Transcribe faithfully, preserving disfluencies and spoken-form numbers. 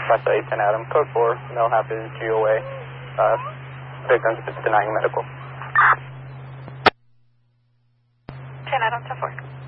Press eight, ten Adam. Code four, Millhap is G O A. Uh, victims denying medical. ten Adam, ten four.